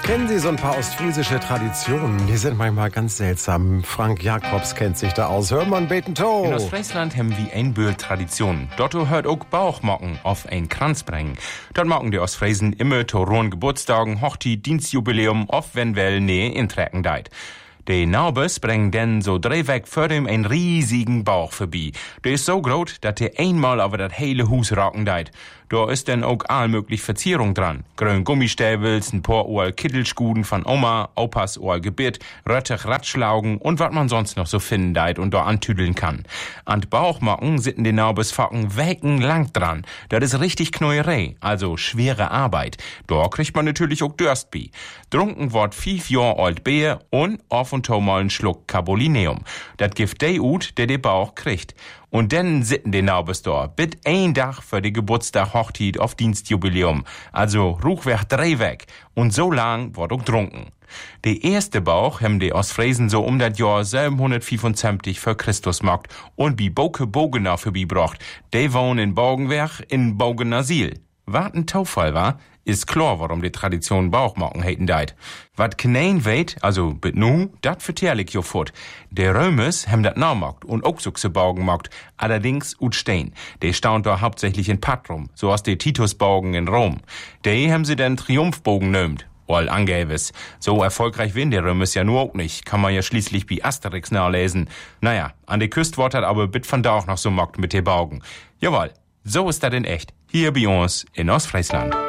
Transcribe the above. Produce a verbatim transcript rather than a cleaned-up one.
Kennen Sie so ein paar ostfriesische Traditionen? Die sind manchmal ganz seltsam. Frank Jacobs kennt sich da aus. Hör mal einen beten To. In Ostfriesland haben wir ein Bühl Tradition. Dort hört auch Bauchmocken auf ein Kranz bringen. Dort mocken die Ostfriesen immer zu rohen Geburtstagen, Hochzeit, Dienstjubiläum, auf wenn well Nähe intrecken deit. Die Naubes bringen denn so drehweg vor dem einen riesigen Bauch vorbei. Der ist so groß, dass der einmal über das hele Hus rocken deit. Da ist denn auch allmöglich Verzierung dran. Grün Gummistäbels, ein paar Ohr Kittelschuden von Oma, Opas Ohr Gebird, Röttich Ratschlaugen und was man sonst noch so finden deit und da antüdeln kann. An Bauchmocken sitten die Naubes Focken weckenlang dran. Das ist richtig Knäuerei, also schwere Arbeit. Da kriegt man natürlich auch Durst bei. Drunken wird fünf Jahr alt Bier und auf und to mal einen Schluck Carbolineum. Das gibt der ut, der den Bauch kriegt. Und dann sitten die Naubes da, bit ein Tag für die Geburtstag Hochzeit auf Dienstjubiläum. Also ruchweg drei weg. Und so lang wird auch trunken. Der erste Bauch haben die Ostfriesen so um das Jahr siebenhundertfünfundsiebzig vor Christus gemacht und bi Boke Bogener vorbeibracht. Die wohnen in Bogenwerk in Bogenasil. Wat ein Taufall war, ist klar, warum die Tradition Bauchmocken heiten deit. Wat knein weht, also bit nu, dat vertell ich jo fort. Der Römes hem dat naumokt und auch so Baugen mokt, allerdings ut stehn. Der staunt da hauptsächlich in Patrum, so aus de Titusbaugen in Rom. Der hem sie den Triumphbogen nömt. Wohl angewiss. So erfolgreich win der Römes ja nur auch nicht. Kann man ja schließlich bi Asterix nachlesen. Naja, an de Küst wort hat aber bit von da auch noch so mockt mit de Baugen. Jawohl, so ist dat in echt. Hier bei uns in Ostfriesland.